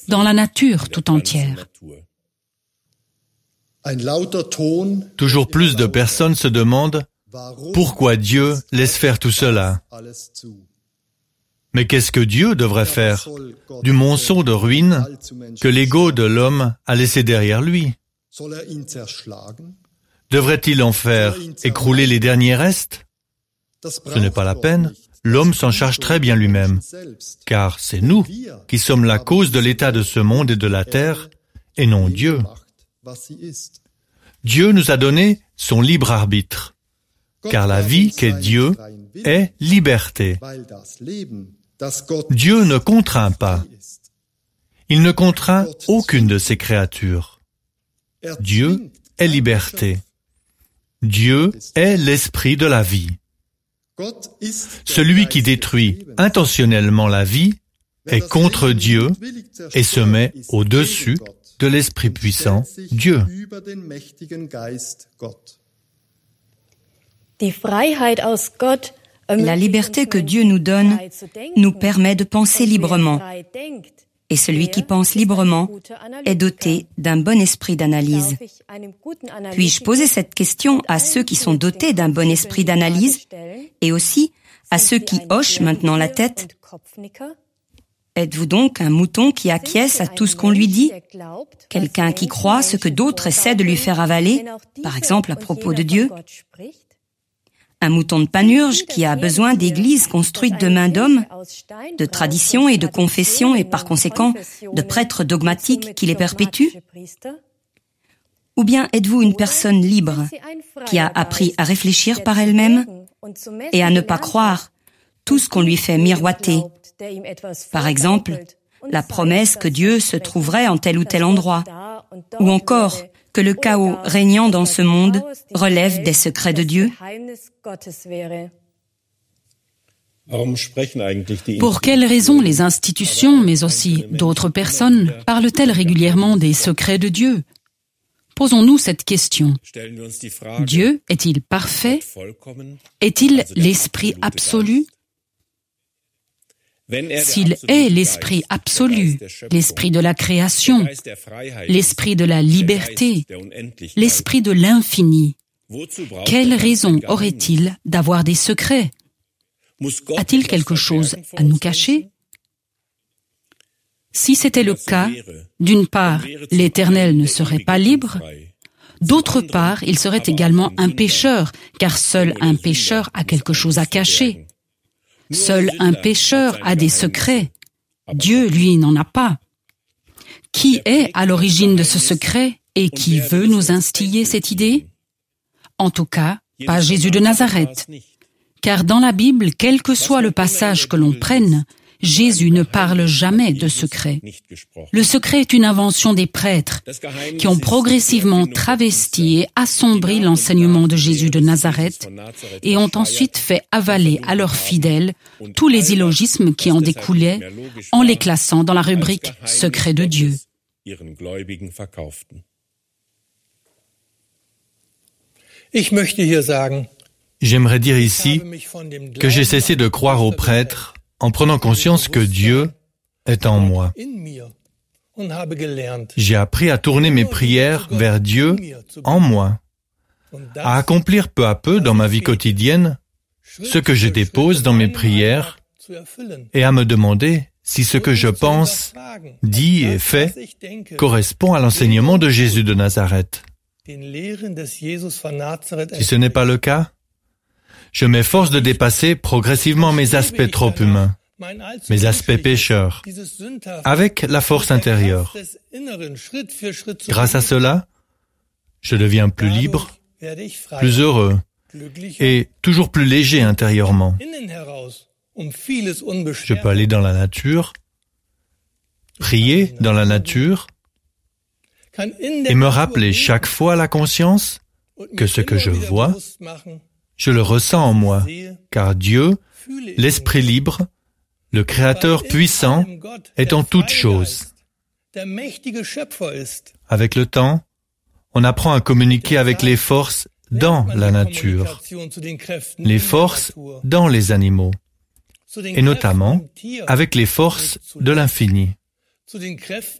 dans la nature tout entière. Toujours plus de personnes se demandent pourquoi Dieu laisse faire tout cela. Mais qu'est-ce que Dieu devrait faire du monceau de ruines que l'ego de l'homme a laissé derrière lui? Devrait-il en faire écrouler les derniers restes? Ce n'est pas la peine. L'homme s'en charge très bien lui-même, car c'est nous qui sommes la cause de l'état de ce monde et de la terre, et non Dieu. Dieu nous a donné son libre arbitre, car la vie qu'est Dieu est liberté. Dieu ne contraint pas. Il ne contraint aucune de ses créatures. Dieu est liberté. Dieu est l'esprit de la vie. Celui qui détruit intentionnellement la vie est contre Dieu et se met au-dessus de l'Esprit puissant, Dieu. La liberté que Dieu nous donne nous permet de penser librement. Et celui qui pense librement est doté d'un bon esprit d'analyse. Puis-je poser cette question à ceux qui sont dotés d'un bon esprit d'analyse et aussi à ceux qui hochent maintenant la tête? Êtes-vous donc un mouton qui acquiesce à tout ce qu'on lui dit? Quelqu'un qui croit ce que d'autres essaient de lui faire avaler, par exemple à propos de Dieu? Un mouton de panurge qui a besoin d'églises construites de mains d'hommes, de traditions et de confessions et par conséquent de prêtres dogmatiques qui les perpétuent? Ou bien êtes-vous une personne libre qui a appris à réfléchir par elle-même et à ne pas croire tout ce qu'on lui fait miroiter? Par exemple, la promesse que Dieu se trouverait en tel ou tel endroit, ou encore que le chaos régnant dans ce monde relève des secrets de Dieu? Pour quelles raisons les institutions, mais aussi d'autres personnes, parlent-elles régulièrement des secrets de Dieu? Posons-nous cette question. Dieu est-il parfait? Est-il l'esprit absolu? S'il est l'esprit absolu, l'esprit de la création, l'esprit de la liberté, l'esprit de l'infini, quelle raison aurait-il d'avoir des secrets? A-t-il quelque chose à nous cacher? Si c'était le cas, d'une part, l'Éternel ne serait pas libre, d'autre part, il serait également un pécheur, car seul un pécheur a quelque chose à cacher. Seul un pécheur a des secrets. Dieu, lui, n'en a pas. Qui est à l'origine de ce secret et qui veut nous instiller cette idée? En tout cas, pas Jésus de Nazareth. Car dans la Bible, quel que soit le passage que l'on prenne, Jésus ne parle jamais de secret. Le secret est une invention des prêtres qui ont progressivement travesti et assombri l'enseignement de Jésus de Nazareth et ont ensuite fait avaler à leurs fidèles tous les illogismes qui en découlaient en les classant dans la rubrique « Secret de Dieu ». J'aimerais dire ici que j'ai cessé de croire aux prêtres en prenant conscience que Dieu est en moi. J'ai appris à tourner mes prières vers Dieu en moi, à accomplir peu à peu dans ma vie quotidienne ce que je dépose dans mes prières et à me demander si ce que je pense, dis et fais correspond à l'enseignement de Jésus de Nazareth. Si ce n'est pas le cas, je m'efforce de dépasser progressivement mes aspects trop humains, mes aspects pécheurs, avec la force intérieure. Grâce à cela, je deviens plus libre, plus heureux et toujours plus léger intérieurement. Je peux aller dans la nature, prier dans la nature et me rappeler chaque fois à la conscience que ce que je vois, je le ressens en moi, car Dieu, l'Esprit libre, le Créateur puissant, est en toutes choses. Avec le temps, on apprend à communiquer avec les forces dans la nature, les forces dans les animaux, et notamment avec les forces de l'infini.